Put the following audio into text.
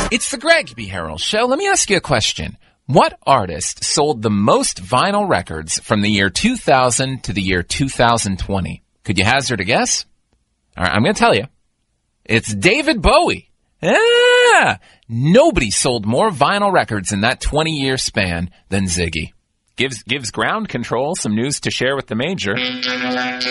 It's the Greg B. Harrell Show. Let me ask you a question. What artist sold the most vinyl records from the year 2000 to the year 2020? Could you hazard a guess? All right, I'm going to tell you. It's David Bowie. Nobody sold more vinyl records in that 20-year span than Ziggy. Gives Ground Control some news to share with the Major.